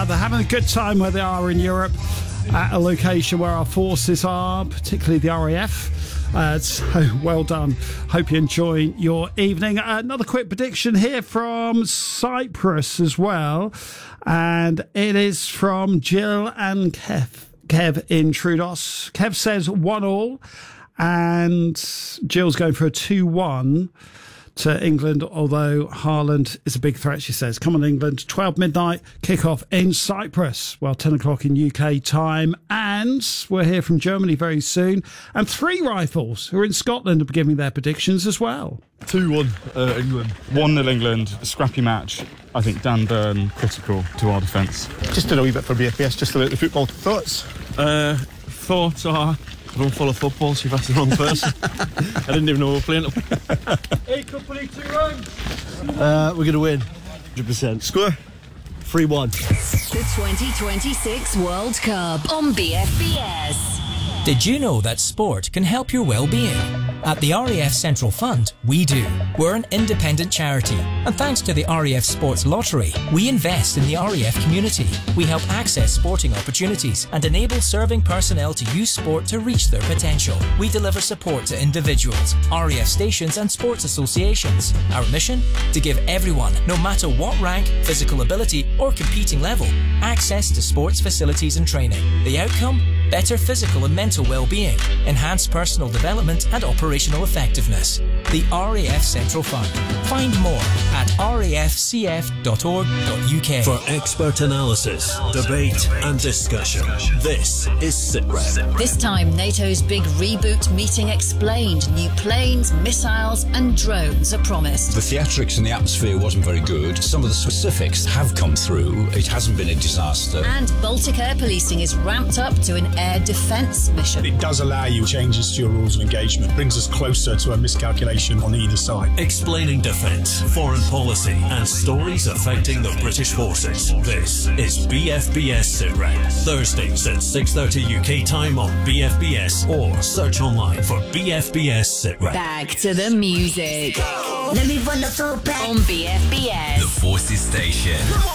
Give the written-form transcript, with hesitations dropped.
They're having a good time where they are in Europe at a location where our forces are, particularly the RAF. So well done. Hope you enjoy your evening. Another quick prediction here from Cyprus as well. And it is from Jill and Kev in Troodos. Kev says 1-1. And Jill's going for a 2-1 to England, although Haaland is a big threat, she says. Come on, England. 12 midnight, kick-off in Cyprus. Well, 10 o'clock in UK time. And we'll hear from Germany very soon. And 3 Rifles, who are in Scotland, are giving their predictions as well. 2-1 England. 1-0 England. A scrappy match. I think Dan Burn critical to our defence. Just did a wee bit for BFBS, just about the football. Thoughts? Thoughts are... I don't follow football, so you've asked the wrong person. I didn't even know we were playing. Company 2 runs. We're going to win. 100%. Score? 3-1. The 2026 World Cup on BFBS. Did you know that sport can help your well-being? At the RAF Central Fund, we do. We're an independent charity, and thanks to the RAF Sports Lottery, we invest in the RAF community. We help access sporting opportunities and enable serving personnel to use sport to reach their potential. We deliver support to individuals, RAF stations and sports associations. Our mission? To give everyone, no matter what rank, physical ability or competing level, access to sports facilities and training. The outcome? Better physical and mental well-being, enhanced personal development and operational effectiveness. The RAF Central Fund. Find more at rafcf.org.uk. For expert analysis, debate and discussion, this is SITREP. This time, NATO's big reboot meeting explained. New planes, missiles and drones are promised. The theatrics in the atmosphere wasn't very good. Some of the specifics have come through. It hasn't been a disaster. And Baltic air policing is ramped up to an air defence mission. It does allow you changes to your rules of engagement, brings us closer to a miscalculation on either side. Explaining defence, foreign policy and stories affecting the British forces. This is BFBS SITREP. Thursdays at 6:30 UK time on BFBS or search online for BFBS SITREP. Back to the music. Let me run the full back on BFBS. The Forces Station.